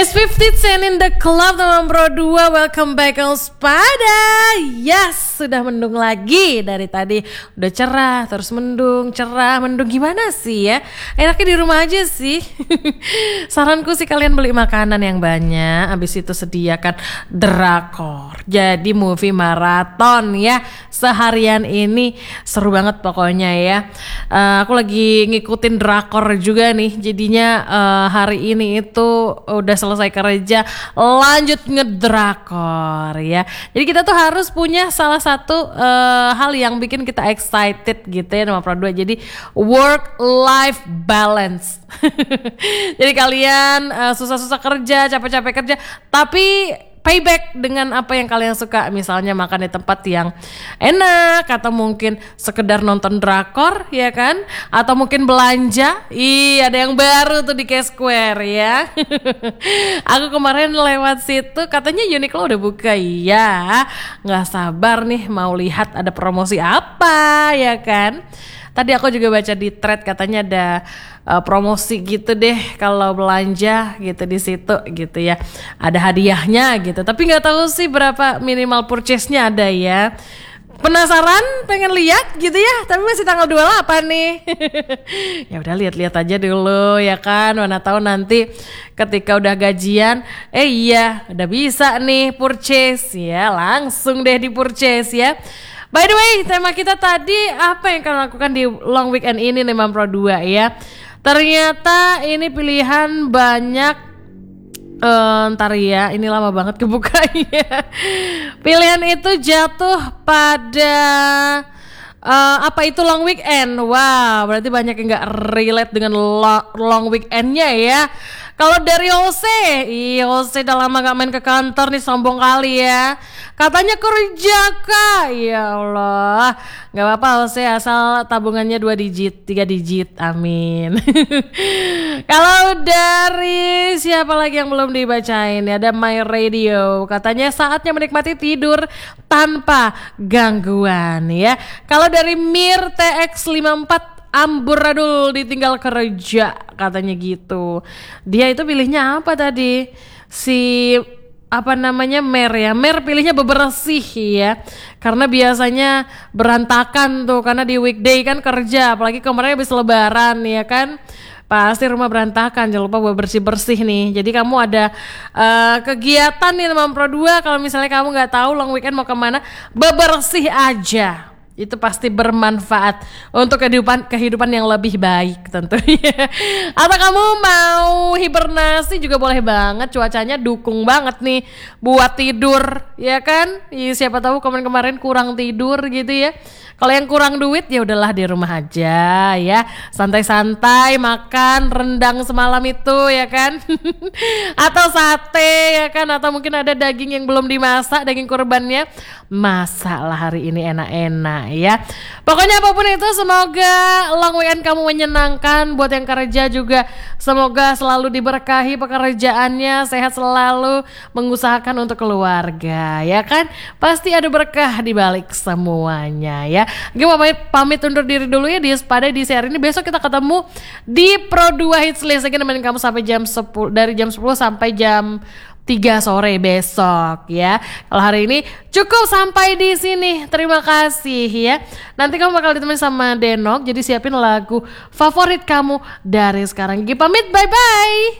It's 50 Cent in the club teman Pro 2. Welcome back on Spada. Yes, sudah mendung lagi dari tadi. Udah cerah, terus mendung, cerah, mendung. Gimana sih ya? Enaknya di rumah aja sih. Saranku sih kalian beli makanan yang banyak, habis itu sediakan drakor. Jadi movie maraton ya. Seharian ini seru banget pokoknya ya. Aku lagi ngikutin drakor juga nih. Jadinya hari ini itu udah selesai kerja lanjut ngedrakor ya. Jadi kita tuh harus punya salah satu hal yang bikin kita excited gitu ya nama Pro 2. Jadi work life balance. Jadi kalian susah-susah kerja, capek-capek kerja, tapi payback dengan apa yang kalian suka, misalnya makan di tempat yang enak, atau mungkin sekedar nonton drakor ya kan, atau mungkin belanja. Ada yang baru tuh di K-Square ya. Aku kemarin lewat situ, katanya Uniqlo udah buka ya, nggak sabar nih mau lihat ada promosi apa ya kan. Tadi aku juga baca di thread katanya ada promosi gitu deh kalau belanja gitu di situ gitu ya. Ada hadiahnya gitu. Tapi nggak tahu sih berapa minimal purchase-nya ada ya. Penasaran pengen lihat gitu ya, tapi masih tanggal 28 nih. Ya udah lihat-lihat aja dulu ya kan, mana tahu nanti ketika udah gajian iya udah bisa nih purchase ya, langsung deh di purchase ya. By the way, tema kita tadi apa yang kalian lakukan di long weekend ini nih Mam Pro 2 ya. Ternyata ini pilihan banyak. Ntar ya, ini lama banget kebukanya. Pilihan itu jatuh pada apa itu long weekend. Wow, berarti banyak yang gak relate dengan long weekendnya ya. Kalau dari Jose udah lama gak main ke kantor nih, sombong kali ya. Katanya kerja kak. Ya Allah, gak apa-apa Jose, asal tabungannya 2 digit, 3 digit, amin. Kalau dari siapa lagi yang belum dibacain ya, ada My Radio. Katanya saatnya menikmati tidur tanpa gangguan ya. Kalau dari Mir TX54, amburadul ditinggal kerja katanya gitu. Dia itu pilihnya apa tadi? Si apa namanya Mer ya. Mer pilihnya bebersih ya. Karena biasanya berantakan tuh, karena di weekday kan kerja, apalagi kemarin habis lebaran ya kan. Pasti rumah berantakan, jangan lupa buat bersih-bersih nih. Jadi kamu ada kegiatan nih teman Pro 2, kalau misalnya kamu nggak tahu long weekend mau kemana, bebersih aja. Itu pasti bermanfaat untuk kehidupan yang lebih baik tentunya. Atau kamu mau hibernasi juga boleh banget, cuacanya dukung banget nih buat tidur ya kan. Siapa tahu kemarin kurang tidur gitu ya. Kalau yang kurang duit ya udahlah di rumah aja ya, santai-santai makan rendang semalam itu ya kan. Atau sate ya kan, atau mungkin ada daging yang belum dimasak, daging kurbannya, masaklah hari ini enak-enak ya. Pokoknya apapun itu, semoga long weekend kamu menyenangkan. Buat yang kerja juga semoga selalu diberkahi pekerjaannya, sehat selalu, mengusahakan untuk keluarga ya kan. Pasti ada berkah di balik semuanya ya. Gue mau pamit undur diri dulu ya di Spada di seri ini. Besok kita ketemu di Pro 2 Hits List lagi, nemenin kamu sampai jam 10, dari jam 10 sampai jam 3 sore besok ya. Kalau hari ini cukup sampai di sini. Terima kasih ya. Nanti kamu bakal ditemani sama Denok, jadi siapin lagu favorit kamu dari sekarang. Gue pamit, bye bye.